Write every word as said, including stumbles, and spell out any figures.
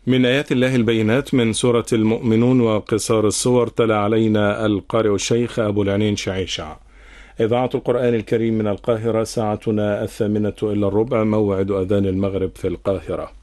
من آيات الله البينات من سورة المؤمنون وقصار الصور، تلا علينا القارئ الشيخ أبو العنين شعيشع. إذاعة القرآن الكريم من القاهرة، ساعتنا الثامنة إلا الربع، موعد أذان المغرب في القاهرة.